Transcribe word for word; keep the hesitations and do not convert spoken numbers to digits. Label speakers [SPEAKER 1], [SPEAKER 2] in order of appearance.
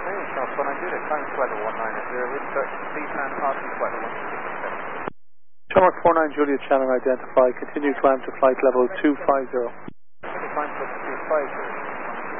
[SPEAKER 1] Charles one nine Juliet, time sweater one nine zero, with C-plan R T sweater one six seven.
[SPEAKER 2] Charles four nine Juliet, channel identify, continue climb to flight level two five zero.
[SPEAKER 1] Climb to two five zero.